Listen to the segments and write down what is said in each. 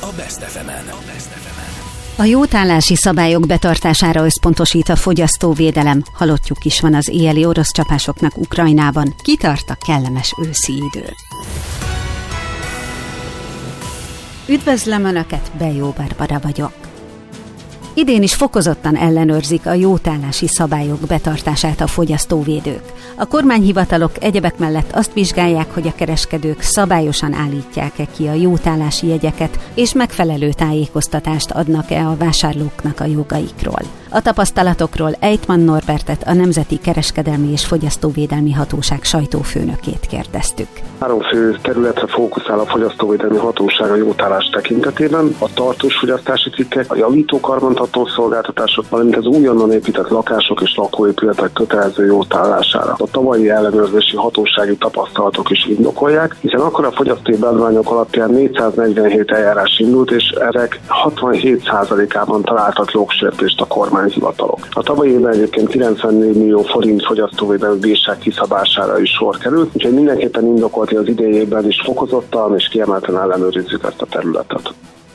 Best FM-en. A jótállási szabályok betartására összpontosít a fogyasztóvédelem. Halottjuk is van az éjjeli orosz csapásoknak Ukrajnában. Kitart a kellemes őszi idő. Üdvözlöm Önöket, Bejó Barbara vagyok. Idén is fokozottan ellenőrzik a jótállási szabályok betartását a fogyasztóvédők. A kormányhivatalok egyebek mellett azt vizsgálják, hogy a kereskedők szabályosan állítják-e ki a jótállási jegyeket, és megfelelő tájékoztatást adnak-e a vásárlóknak a jogaikról. A tapasztalatokról Ejtman Norbertet, a Nemzeti Kereskedelmi és Fogyasztóvédelmi Hatóság sajtófőnökét kérdeztük. 3 fő területre fókuszál a Fogyasztóvédelmi Hatóság a jótállás tekintetében: a tartós fogyasztási cikkek, a javító karbantartó szolgáltatások, valamint az újonnan épített lakások és lakóépületek kötelező jótállására. A tavalyi ellenőrzési hatósági tapasztalatok is indokolják, hiszen akkor a fogyasztói beadványok alapján 447 eljárás indult, és ezek 67%-ában találtak jogsértést a kormányhivatalok. A tavalyi évben egyébként 94 millió forint fogyasztóvédelmi bírság kiszabására is sor került, úgyhogy mindenképpen indokolt, hogy az idei évben is fokozottan és kiemelten ellenőrizzük ezt a területet.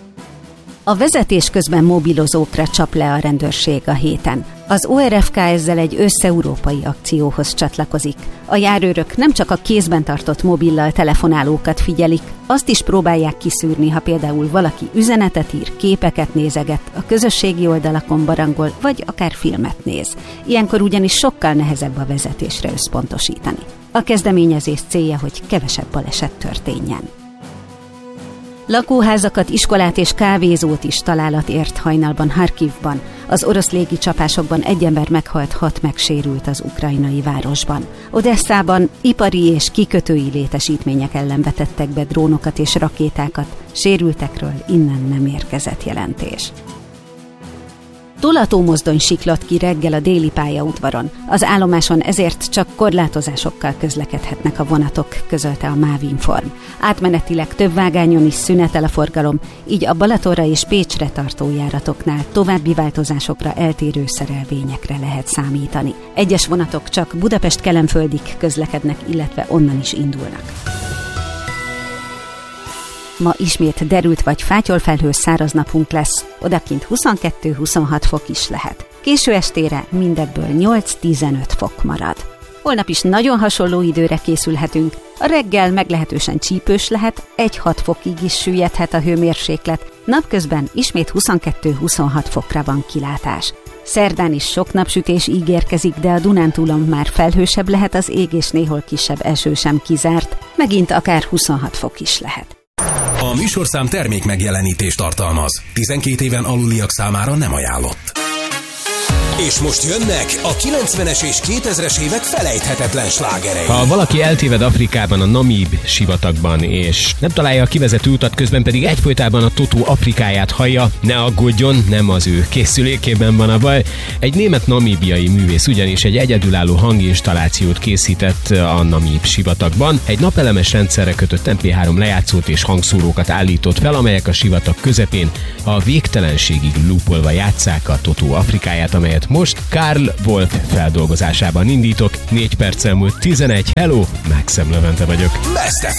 A vezetés közben mobilozókra csap le a rendőrség a héten. Az ORFK ezzel egy összeurópai akcióhoz csatlakozik. A járőrök nem csak a kézben tartott mobillal telefonálókat figyelik, azt is próbálják kiszűrni, ha például valaki üzenetet ír, képeket nézeget, a közösségi oldalakon barangol, vagy akár filmet néz. Ilyenkor ugyanis sokkal nehezebb a vezetésre összpontosítani. A kezdeményezés célja, hogy kevesebb baleset történjen. Lakóházakat, iskolát és kávézót is találat ért hajnalban Harkivban. Az orosz légi csapásokban 1 ember meghalt, 6 megsérült az ukrajnai városban. Odesszában ipari és kikötői létesítmények ellen vetettek be drónokat és rakétákat, sérültekről innen nem érkezett jelentés. Tolatómozdony siklott ki reggel a déli pályaudvaron. Az állomáson ezért csak korlátozásokkal közlekedhetnek a vonatok, közölte a MÁV Inform. Átmenetileg több vágányon is szünetel a forgalom, így a Balatonra és Pécsre tartó járatoknál további változásokra, eltérő szerelvényekre lehet számítani. Egyes vonatok csak Budapest-Kelenföldig közlekednek, illetve onnan is indulnak. Ma ismét derült vagy fátyolfelhős száraz napunk lesz, odakint 22-26 fok is lehet. Késő estére mindebből 8-15 fok marad. Holnap is nagyon hasonló időre készülhetünk. A reggel meglehetősen csípős lehet, 1-6 fokig is süllyedhet a hőmérséklet, napközben ismét 22-26 fokra van kilátás. Szerdán is sok napsütés ígérkezik, de a Dunántúlon már felhősebb lehet az ég, és néhol kisebb eső sem kizárt, megint akár 26 fok is lehet. A műsorszám termék megjelenítést tartalmaz. 12 éven aluliak számára nem ajánlott. És most jönnek a 90-es és 2000-es évek felejthetetlen slágerei. Ha valaki eltéved Afrikában, a Namíb sivatagban, és nem találja a kivezető utat, közben pedig egyfolytában a Totó Afrikáját hallja, ne aggódjon, nem az ő készülékében van a baj. Egy német namíbiai művész ugyanis egy egyedülálló hanginstallációt készített a Namíb sivatagban. Egy napelemes rendszerre kötött MP3 lejátszót és hangszórókat állított fel, amelyek a sivatag közepén a végtelenségig loopolva játsszák a Totó Afrikáját, amelyet most Karl Wolf feldolgozásában indítok. 4 perccel múlt 11. Hello, Maxim Levente vagyok. Best